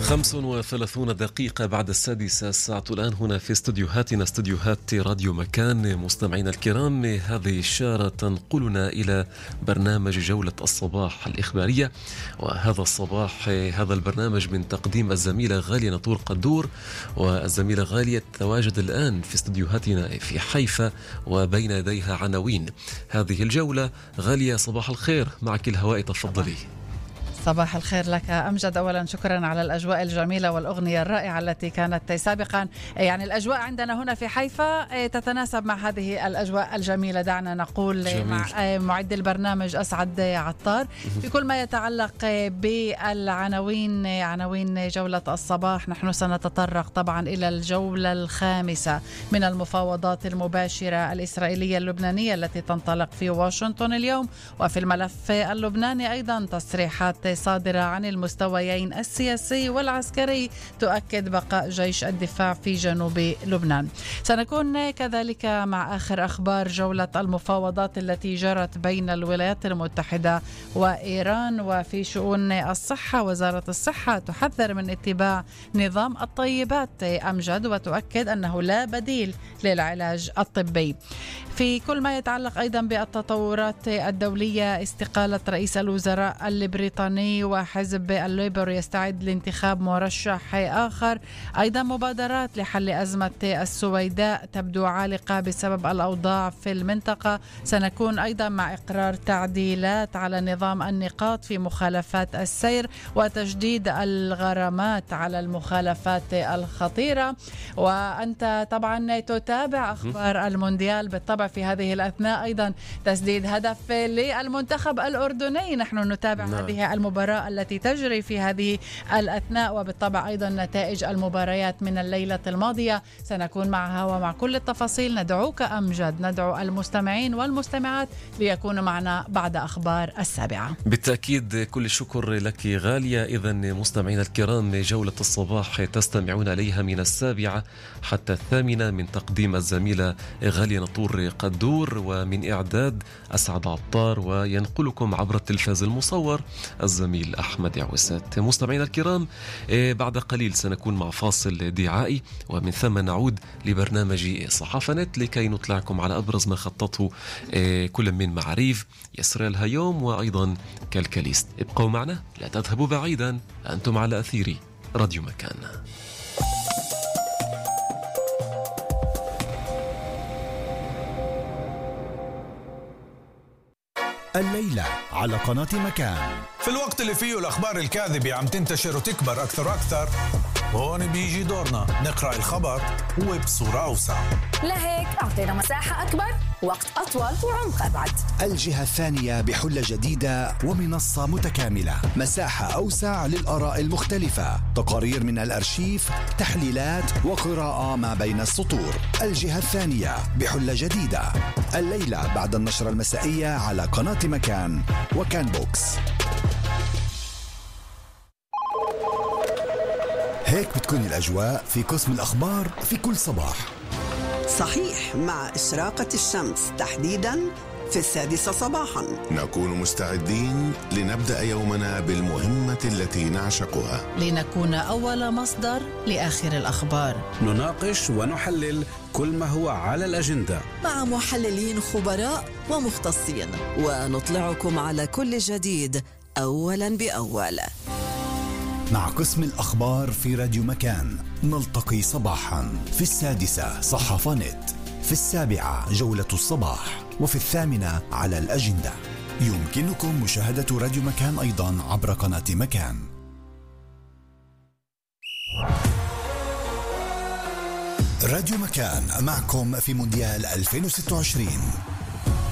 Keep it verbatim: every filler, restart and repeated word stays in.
خمس وثلاثون دقيقة بعد السادسة الساعة الآن هنا في استديوهاتنا استديوهات راديو مكان. مستمعينا الكرام، هذه الشارة تنقلنا إلى برنامج جولة الصباح الإخبارية، وهذا الصباح هذا البرنامج من تقديم الزميلة غالية نطور قدور. والزميلة غالية تواجد الآن في استديوهاتنا في حيفا وبين يديها عناوين هذه الجولة. غالية صباح الخير، معك الهواء، تفضلي. صباح الخير لك أمجد. أولا شكرا على الأجواء الجميلة والأغنية الرائعة التي كانت سابقا. يعني الأجواء عندنا هنا في حيفا تتناسب مع هذه الأجواء الجميلة. دعنا نقول جميل. مع معد البرنامج أسعد عطار في كل ما يتعلق بالعناوين عناوين جولة الصباح. نحن سنتطرق طبعا إلى الجولة الخامسة من المفاوضات المباشرة الإسرائيلية اللبنانية التي تنطلق في واشنطن اليوم. وفي الملف اللبناني أيضا تصريحات صادرة عن المستويين السياسي والعسكري تؤكد بقاء جيش الدفاع في جنوب لبنان. سنكون كذلك مع آخر أخبار جولة المفاوضات التي جرت بين الولايات المتحدة وإيران. وفي شؤون الصحة، وزارة الصحة تحذر من اتباع نظام الطيبات أمجد، وتؤكد أنه لا بديل للعلاج الطبي. في كل ما يتعلق أيضا بالتطورات الدولية، استقالة رئيس الوزراء البريطاني وحزب الليبر يستعد لانتخاب مرشح آخر. أيضا مبادرات لحل أزمة السويداء تبدو عالقة بسبب الأوضاع في المنطقة. سنكون أيضا مع إقرار تعديلات على نظام النقاط في مخالفات السير وتجديد الغرامات على المخالفات الخطيرة. وأنت طبعا تتابع أخبار المونديال بالطبع في هذه الأثناء. أيضا تسديد هدف للمنتخب الأردني. نحن نتابع نعم. هذه المباراة التي تجري في هذه الأثناء، وبالطبع أيضا نتائج المباريات من الليلة الماضية سنكون معها ومع كل التفاصيل. ندعوك أمجد، ندعو المستمعين والمستمعات ليكونوا معنا بعد أخبار السابعة. بالتأكيد كل الشكر لك غالية. إذن مستمعين الكرام، جولة الصباح تستمعون عليها من السابعة حتى الثامنة من تقديم الزميلة غالية نطور قدور، ومن إعداد أسعد عطار، وينقلكم عبر التلفاز المصور الزميل أحمد عوسات. مستمعينا الكرام، بعد قليل سنكون مع فاصل دعائي، ومن ثم نعود لبرنامج صحافة نت لكي نطلعكم على أبرز ما خططه كل من معاريف يسرى الهيوم وأيضا كالكاليست. ابقوا معنا، لا تذهبوا بعيدا، أنتم على أثير راديو مكان. الليلة على قناة مكان، في الوقت اللي فيه الأخبار الكاذبة عم تنتشر وتكبر أكثر وأكثر، هون بيجي دورنا نقرأ الخبر وبصورة أوسع. لهيك أعطينا مساحة أكبر، وقت أطول وعمق أبعد. الجهة الثانية بحلة جديدة ومنصة متكاملة، مساحة أوسع للآراء المختلفة، تقارير من الأرشيف، تحليلات وقراءة ما بين السطور. الجهة الثانية بحلة جديدة، الليلة بعد النشرة المسائية على قناة مكان وكان بوكس. هيك بتكون الأجواء في قسم الأخبار في كل صباح. صحيح، مع إشراقة الشمس تحديداً في السادسة صباحاً نكون مستعدين لنبدأ يومنا بالمهمة التي نعشقها، لنكون أول مصدر لآخر الأخبار. نناقش ونحلل كل ما هو على الأجندة مع محللين خبراء ومختصين، ونطلعكم على كل جديد أولاً بأول. مع قسم الأخبار في راديو مكان نلتقي صباحا في السادسة صحافة نت، في السابعة جولة الصباح، وفي الثامنة على الأجندة. يمكنكم مشاهدة راديو مكان أيضا عبر قناة مكان. راديو مكان معكم في مونديال ألفين وستة وعشرين.